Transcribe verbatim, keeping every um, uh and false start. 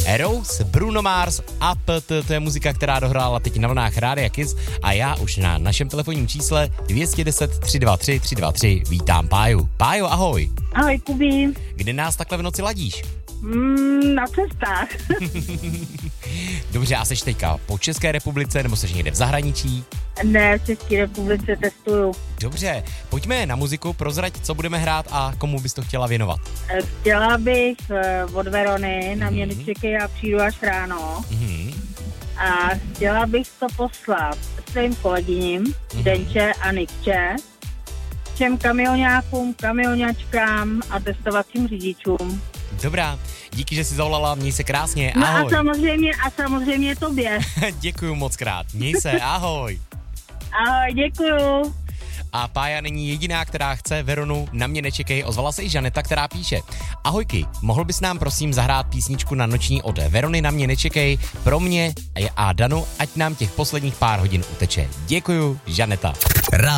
Rose, Bruno Mars a P T, to je muzika, která dohrála teď na vlnách Rádia Kiss a já už na našem telefonním čísle dvě jedna nula tři dva tři tři dva tři vítám Páju. Pájo, ahoj. Ahoj, Kubí. Kde nás takhle v noci ladíš? Mm, na cestách. Dobře, a seš teďka po České republice nebo seš někde v zahraničí? Ne, v České republice testuju. Dobře, pojďme na muziku, prozrať, co budeme hrát a komu bys to chtěla věnovat. Chtěla bych od Verony, na mě nečekej, já přijdu až ráno. Mm-hmm. A chtěla bych to poslat svým kolegyním, mm-hmm. Denče a Nikče, všem kamionákům, kamionačkám a testovacím řidičům. Dobrá, díky, že jsi zavolala, měj se krásně, no ahoj. a samozřejmě, a samozřejmě tobě. Děkuju moc krát, měj se, ahoj. Ahoj, děkuju. A Pája není jediná, která chce Veronu, na mě nečekej, ozvala se i Žaneta, která píše: Ahojky, mohl bys nám prosím zahrát písničku na noční od Verony, na mě nečekej, pro mě a Danu, ať nám těch posledních pár hodin uteče. Děkuju, Žaneta.